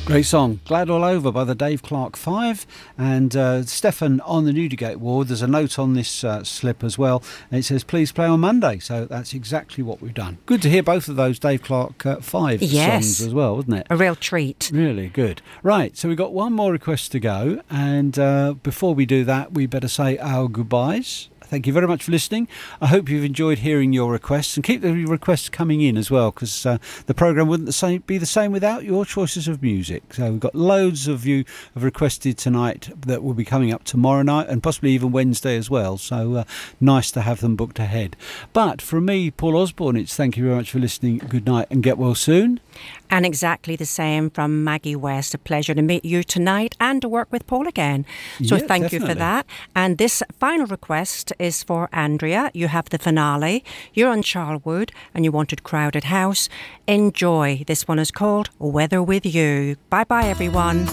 Great song, Glad All Over by the Dave Clark Five. And Stefan on the Newdigate ward, there's a note on this slip as well, and it says please play on Monday, so that's exactly what we've done. Good to hear both of those Dave Clark Five songs as well, wasn't it? A real treat. Really good. Right, so we've got one more request to go, and before we do that, we better say our goodbyes. Thank you very much for listening. I hope you've enjoyed hearing your requests, and keep the requests coming in as well, because the programme wouldn't be the same without your choices of music. So we've got loads of you have requested tonight that will be coming up tomorrow night and possibly even Wednesday as well. So nice to have them booked ahead. But from me, Paul Osborne, it's thank you very much for listening. Good night and get well soon. And exactly the same from Maggie West. A pleasure to meet you tonight and to work with Paul again. So thank you for that. And this final request is for Andrea. You have the finale. You're on Charlwood and you wanted Crowded House. Enjoy. This one is called Weather With You. Bye-bye, everyone.